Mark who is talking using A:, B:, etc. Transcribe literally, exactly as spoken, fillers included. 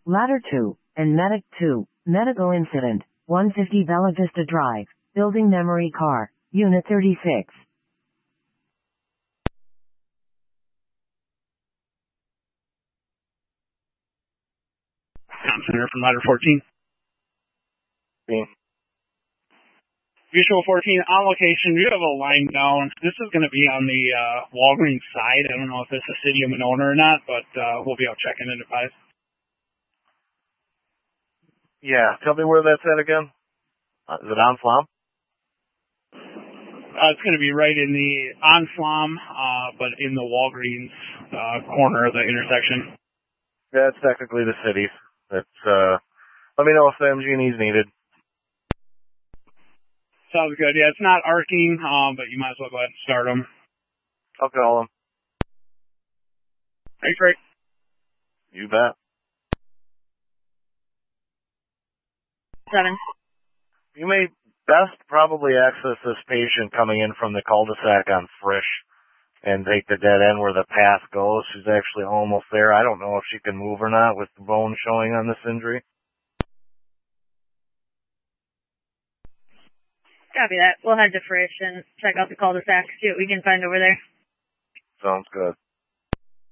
A: Ladder two, and Medic two, medical incident, one fifty Bella Vista Drive, building memory car, Unit thirty-six.
B: Thompson here from Ladder fourteen.
C: Yeah.
B: Visual fourteen on location. You have a line down. This is going to be on the uh, Walgreens side. I don't know if it's a city of Monona or not, but uh, we'll be out checking it at five.
C: Yeah, tell me where that's at again. Uh, is it on Flom?
B: Uh, it's going to be right in the on Flom, uh, but in the Walgreens uh, corner of the intersection.
C: That's technically the city. That's, uh, let me know if the M G and E's needed.
B: Sounds good. Yeah, it's not arcing, um, but you might as well go ahead and start them.
C: I'll call them.
B: Thanks, Rick.
C: You bet.
D: Seven.
C: You may best probably access this patient coming in from the cul-de-sac on Frisch and take the dead end where the path goes. She's actually almost there. I don't know if she can move or not with the bone showing on this injury.
D: Copy that. We'll head to Frisch and check out the cul-de-sac, see what we can find over there.
C: Sounds good.